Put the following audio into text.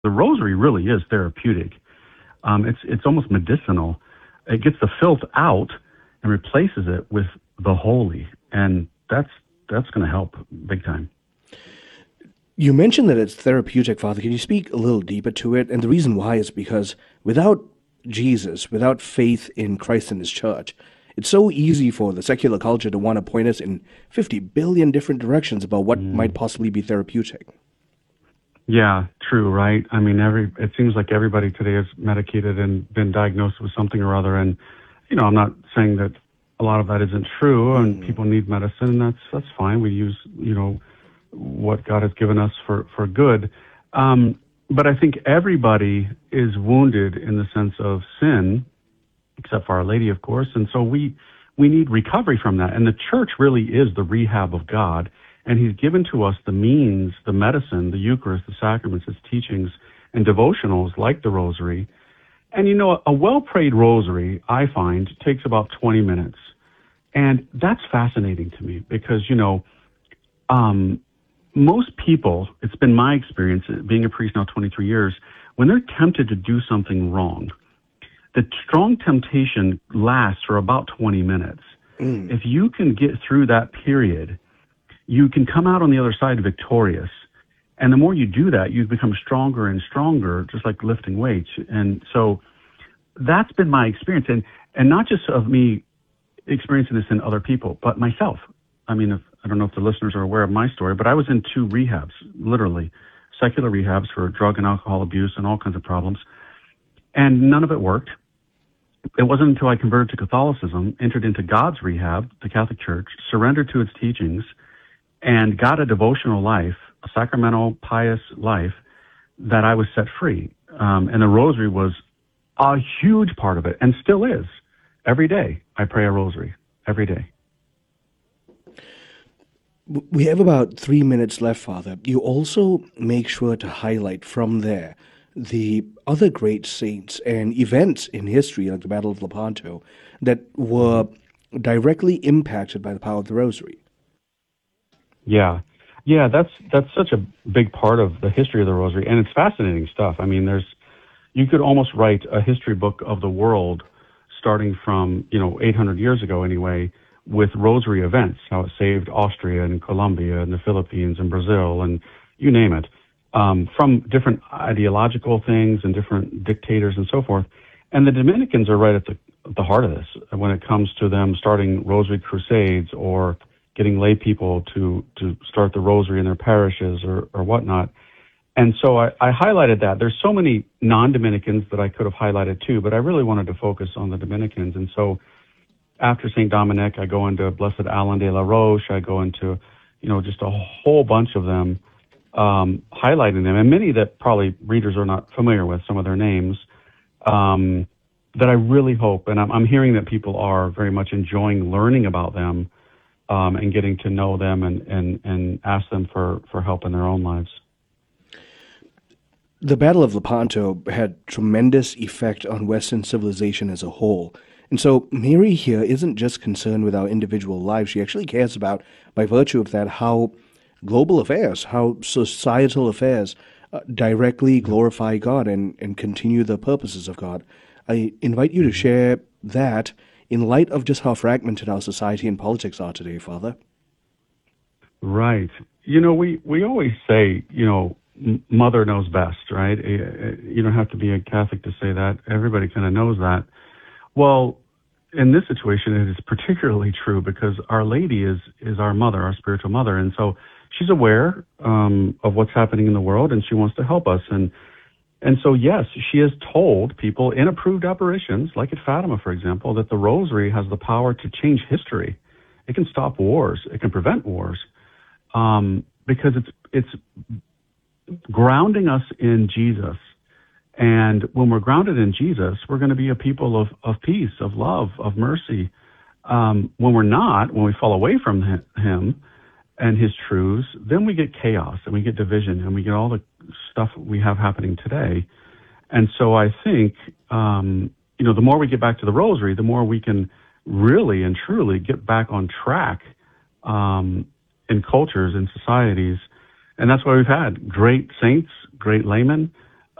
the rosary really is therapeutic. It's almost medicinal. It gets the filth out and replaces it with the holy, and that's going to help big time. You mentioned that it's therapeutic, Father. Can you speak a little deeper to it? And the reason why is because without Jesus, without faith in Christ and His church, it's so easy for the secular culture to want to point us in 50 billion different directions about what might possibly be therapeutic. Yeah, true, right? I mean, it seems like everybody today is medicated and been diagnosed with something or other. And, I'm not saying that a lot of that isn't true, and people need medicine, and that's fine. We use, what God has given us for good. But I think everybody is wounded in the sense of sin, except for Our Lady, of course. And so we need recovery from that. And the church really is the rehab of God. And He's given to us the means, the medicine, the Eucharist, the sacraments, His teachings, and devotionals like the Rosary. And a well-prayed Rosary, I find, takes about 20 minutes. And that's fascinating to me because, most people, it's been my experience, being a priest now 23 years, when they're tempted to do something wrong, the strong temptation lasts for about 20 minutes. If you can get through that period, you can come out on the other side victorious. And the more you do that, you become stronger and stronger, just like lifting weights. And so that's been my experience. And not just of me experiencing this in other people, but myself. I mean, I don't know if the listeners are aware of my story, but I was in 2 rehabs, literally, secular rehabs for drug and alcohol abuse and all kinds of problems. And none of it worked. It wasn't until I converted to Catholicism, entered into God's rehab, the Catholic Church, surrendered to its teachings, and got a devotional life, a sacramental, pious life, that I was set free. And the Rosary was a huge part of it, and still is. Every day, I pray a Rosary. Every day. We have about 3 minutes left, Father. You also make sure to highlight from there the other great saints and events in history, like the Battle of Lepanto, that were directly impacted by the power of the Rosary. Yeah, that's such a big part of the history of the Rosary, and it's fascinating stuff. I mean, you could almost write a history book of the world, starting from 800 years ago anyway, with Rosary events, how it saved Austria and Colombia and the Philippines and Brazil and you name it, from different ideological things and different dictators and so forth. And the Dominicans are right at the heart of this when it comes to them starting Rosary crusades or getting lay people to start the Rosary in their parishes or whatnot. And so I highlighted that. There's so many non-Dominicans that I could have highlighted too, but I really wanted to focus on the Dominicans. And so after St. Dominic, I go into Blessed Alan de la Roche. I go into, just a whole bunch of them, highlighting them, and many that probably readers are not familiar with, some of their names, that I really hope, and I'm hearing that people are very much enjoying learning about them, and getting to know them and ask them for help in their own lives. The Battle of Lepanto had tremendous effect on Western civilization as a whole. And so Mary here isn't just concerned with our individual lives. She actually cares about, by virtue of that, how global affairs, how societal affairs directly glorify God and continue the purposes of God. I invite you to share that in light of just how fragmented our society and politics are today, Father. Right. We always say, Mother knows best, right? You don't have to be a Catholic to say that. Everybody kind of knows that. Well, in this situation, it is particularly true because Our Lady is our mother, our spiritual mother. And so she's aware of what's happening in the world, and she wants to help us. And so, yes, she has told people in approved apparitions, like at Fatima, for example, that the Rosary has the power to change history. It can stop wars. It can prevent wars, because it's grounding us in Jesus. And when we're grounded in Jesus, we're going to be a people of peace, of love, of mercy. When we're not, when we fall away from him and his truths, then we get chaos and we get division and we get all the stuff we have happening today. And so I think, the more we get back to the Rosary, the more we can really and truly get back on track in cultures and societies. And that's why we've had great saints, great laymen,